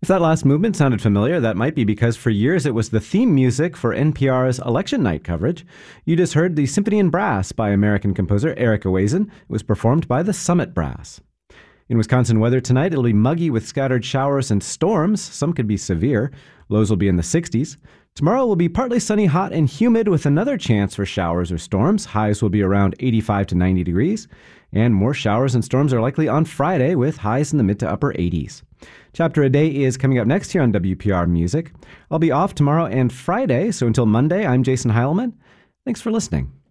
If that last movement sounded familiar, that might be because for years it was the theme music for NPR's election night coverage. You just heard the Symphony in Brass by American composer Eric Owazen. It was performed by the Summit Brass. In Wisconsin weather tonight, it'll be muggy with scattered showers and storms. Some could be severe. Lows will be in the 60s. Tomorrow will be partly sunny, hot, and humid with another chance for showers or storms. Highs will be around 85 to 90 degrees. And more showers and storms are likely on Friday with highs in the mid to upper 80s. Chapter a Day is coming up next here on WPR Music. I'll be off tomorrow and Friday, so until Monday, I'm Jason Heilman. Thanks for listening.